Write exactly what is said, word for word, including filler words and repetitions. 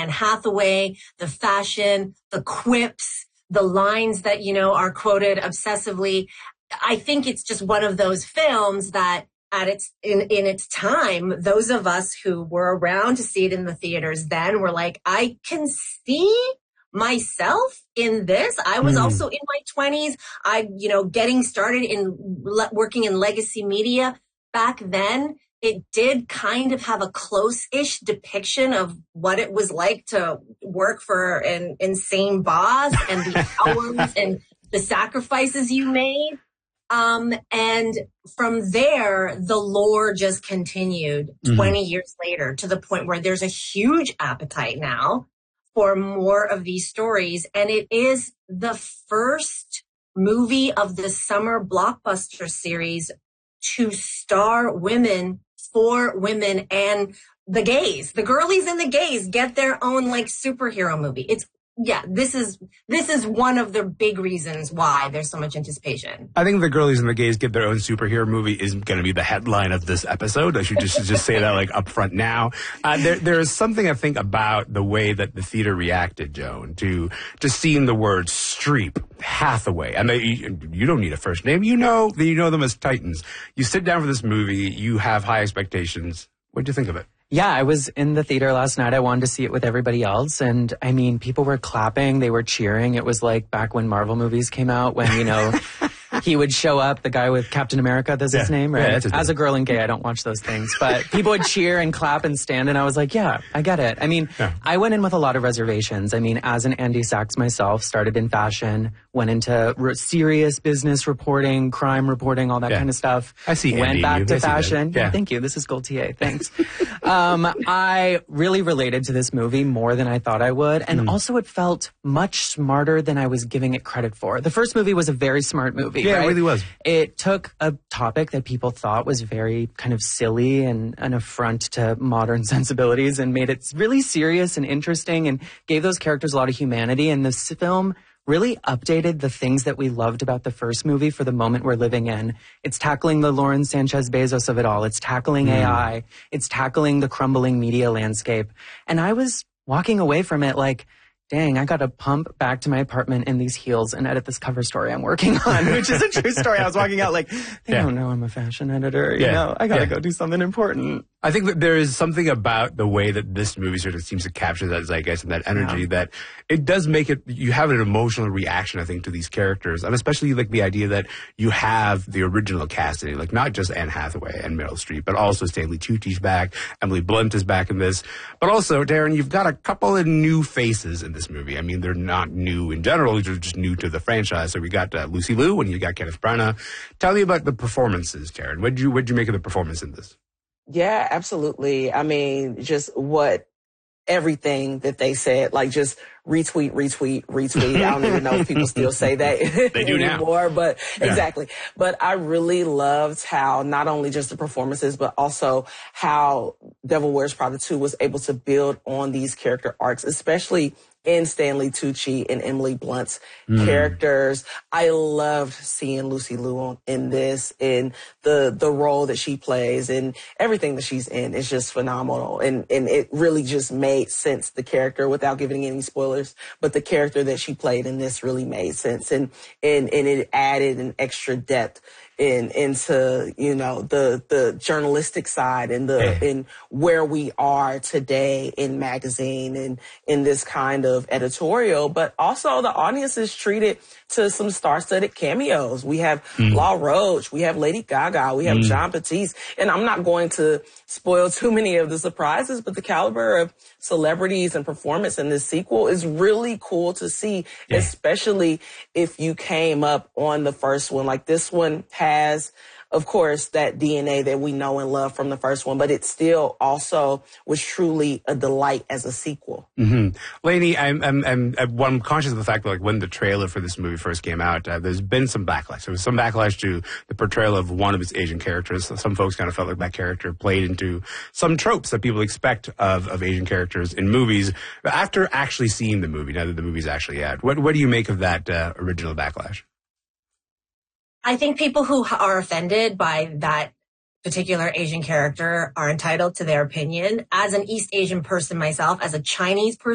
Anne Hathaway, the fashion, the quips, the lines that, you know, are quoted obsessively. I think it's just one of those films that at its in, in its time, those of us who were around to see it in the theaters then were like, I can see myself in this. I was mm. also in my twenties. I, you know, getting started in le- working in legacy media back then. It did kind of have a close-ish depiction of what it was like to work for an insane boss and the hours and the sacrifices you made. Um, and from there, the lore just continued mm-hmm. twenty years later to the point where there's a huge appetite now for more of these stories. And it is the first movie of the summer blockbuster series to star women for women, and the gays, the girlies and the gays get their own like superhero movie. It's yeah, this is this is one of the big reasons why there's so much anticipation. I think the girlies and the gays get their own superhero movie is going to be the headline of this episode. I should just just say that like up front now. Uh, there there is something I think about the way that the theater reacted, Joan, to to seeing the word Streep, Hathaway. I mean, you, you don't need a first name. You know you know them as Titans. You sit down for this movie. You have high expectations. What did you think of it? Yeah, I was in the theater last night. I wanted to see it with everybody else. And I mean, people were clapping. They were cheering. It was like back when Marvel movies came out when, you know, he would show up, the guy with Captain America, that's yeah. his name, right? Yeah, his As name. A girl and gay, I don't watch those things. But people would cheer and clap and stand. And I was like, yeah, I get it. I mean, yeah. I went in with a lot of reservations. I mean, as an Andy Sachs myself, started in fashion, went into re- serious business reporting, crime reporting, all that yeah. kind of stuff. I see Andy. Went back you. to I fashion. Yeah. yeah, thank you. This is Gold T A. Thanks. um, I really related to this movie more than I thought I would. And mm. also it felt much smarter than I was giving it credit for. The first movie was a very smart movie. Yeah, right? it really was. It took a topic that people thought was very kind of silly and an affront to modern sensibilities and made it really serious and interesting and gave those characters a lot of humanity. And this film really updated the things that we loved about the first movie for the moment we're living in. It's tackling the Lauren Sanchez Bezos of it all. It's tackling mm. A I. It's tackling the crumbling media landscape. And I was walking away from it like, dang, I got to pump back to my apartment in these heels and edit this cover story I'm working on, which is a true story. I was walking out like, they yeah. don't know I'm a fashion editor. You yeah. know, I got to yeah. go do something important. I think that there is something about the way that this movie sort of seems to capture that zeitgeist and that energy yeah. that it does make it, you have an emotional reaction, I think, to these characters. And especially like the idea that you have the original casting, like not just Anne Hathaway and Meryl Streep, but also Stanley Tucci's back, Emily Blunt is back in this. But also, Darren, you've got a couple of new faces in this movie. I mean, they're not new in general, they're just new to the franchise. So we got uh, Lucy Liu and you got Kenneth Branagh. Tell me about the performances, Darren. What did you, what did you make of the performance in this? Yeah, absolutely. I mean, just what everything that they said, like just retweet, retweet, retweet. I don't even know if people still say that they do anymore, now. but yeah. exactly. But I really loved how not only just the performances, but also how Devil Wears Prada two was able to build on these character arcs, especially in Stanley Tucci and Emily Blunt's mm. characters. I loved seeing Lucy Liu in this, and the the role that she plays and everything that she's in is just phenomenal. And and it really just made sense, the character, without giving any spoilers, but the character that she played in this really made sense. And and, and it added an extra depth in into, you know, the the journalistic side and the yeah. in where we are today in magazine and in this kind of editorial. But also the audience is treated to some star-studded cameos. We have mm. La Roche, we have Lady Gaga, we have mm. Jon Batiste. And I'm not going to spoil too many of the surprises, but the caliber of celebrities and performance in this sequel is really cool to see, yeah. especially if you came up on the first one. Like, this one has, of course, that D N A that we know and love from the first one, but it still also was truly a delight as a sequel. Mm-hmm. Lainey, I'm, I'm, I'm, I'm, I'm conscious of the fact that, like, when the trailer for this movie first came out, uh, there's been some backlash. There was some backlash to the portrayal of one of its Asian characters. Some folks kind of felt like that character played into some tropes that people expect of, of Asian characters in movies. But after actually seeing the movie, now that the movie's actually out, what, what do you make of that uh, original backlash? I think people who are offended by that particular Asian character are entitled to their opinion. As an East Asian person myself, as a Chinese person,